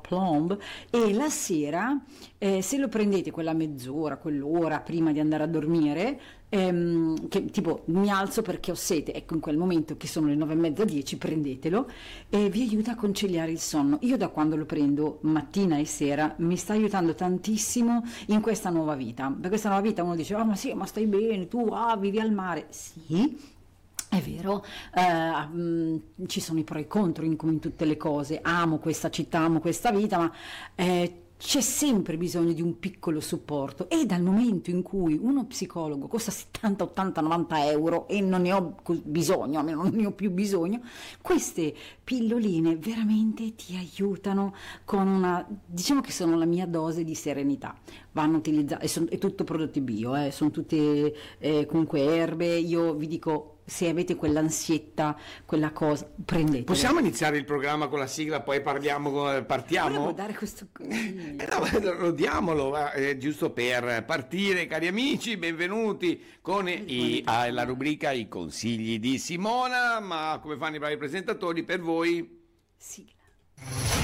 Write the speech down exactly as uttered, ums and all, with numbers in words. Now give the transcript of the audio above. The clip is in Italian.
Plomb, e la sera eh, se lo prendete quella mezz'ora, quell'ora prima di andare a dormire, ehm, che tipo mi alzo perché ho sete, ecco, in quel momento che sono le nove e mezza, dieci, prendetelo e vi aiuta a conciliare il sonno. Io da quando lo prendo mattina e sera mi sta aiutando tantissimo in questa nuova vita. Per questa nuova vita uno dice: ah, ma sì, ma stai bene, tu ah, vivi al mare. Sì, è vero, eh, mh, ci sono i pro e i contro in, come in tutte le cose. Amo questa città, amo questa vita, ma eh, c'è sempre bisogno di un piccolo supporto, e dal momento in cui uno psicologo costa settanta, ottanta, novanta euro e non ne ho co- bisogno, a me non ne ho più bisogno, queste pilloline veramente ti aiutano con una, diciamo che sono la mia dose di serenità. Vanno utilizzate, è tutto prodotti bio, eh, sono tutte eh, comunque erbe. Io vi dico, se avete quell'ansietta, quella cosa, prendetela. Possiamo iniziare il programma con la sigla, poi parliamo, partiamo? Volevo dare questo... Eh, no, lo diamolo, eh, giusto per partire, cari amici, benvenuti con i, ah, la rubrica I consigli di Simona, ma come fanno i bravi presentatori, per voi... Sigla.